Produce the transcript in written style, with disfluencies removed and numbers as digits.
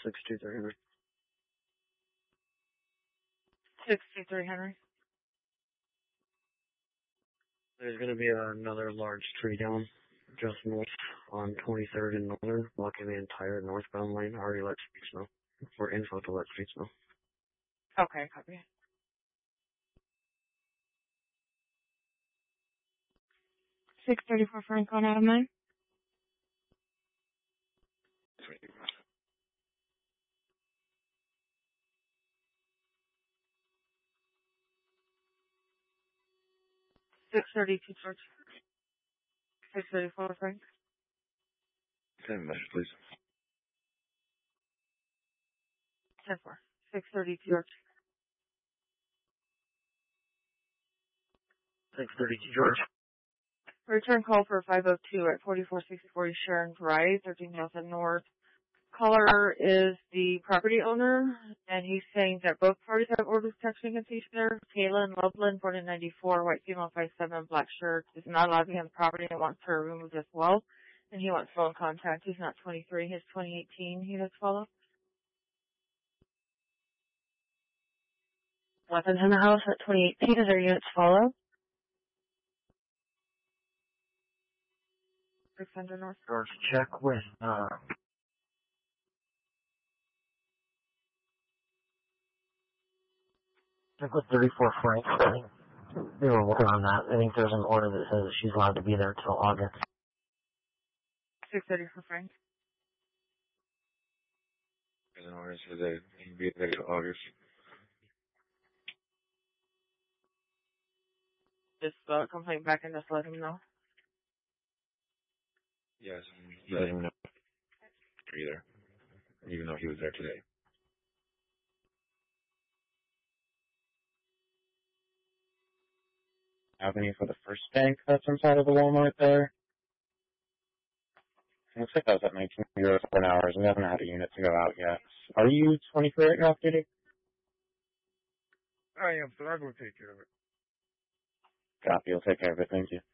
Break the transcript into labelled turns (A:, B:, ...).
A: 623 Henry.
B: 623 Henry.
A: There's going to be another large tree down just north on 23rd and Northern, blocking the entire northbound lane. Already let streets know. For info to let streets know.
B: Okay, copy. 634 Frank on Adam 9. $632 George. 634 Frank.
C: Send a message, please.
B: 10-4. 632 George.
A: 632 George.
B: Return call for 502 at 4464 Sharon Drive, 13,000 North. Caller is the property owner, and he's saying that both parties have orders protection against each other. Kaylin Loveland, born in 94, white female, 5'7", black shirt, is not allowed to be on the property and wants her removed as well. And he wants phone contact. He's not 23. He's 2018. He does follow. Weapons in the house at 2018. Does our units follow? 600 North.
A: George, check with, check with 34 Frank. I think they were working on that. I think there's an order that says she's allowed to be there till August.
B: 630 for Frank.
C: There's an order that says that he can be there till August.
B: Just complaint back and just let him know.
C: Yes, let him know. Either. Even though he was there today.
D: Avenue for the first bank that's inside of the Walmart there. Looks like that was at 19 euros for an hour. We haven't had a unit to go out yet. Are you 23 at your off duty?
C: I am, so I'm going to take care of it.
D: Copy. I'll take care of it. Thank you.